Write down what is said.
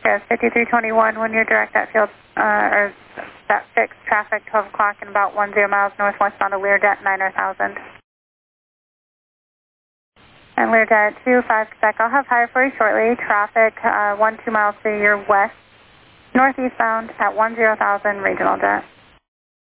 Yes, 5321, when you're direct that field, or that fixed traffic, 12 o'clock and about 10 miles northwestbound of Learjet, 9000. And Learjet 25 Quebec, I'll have higher for you shortly. Traffic 12 miles to your west, northeastbound at 10,000 regional jet.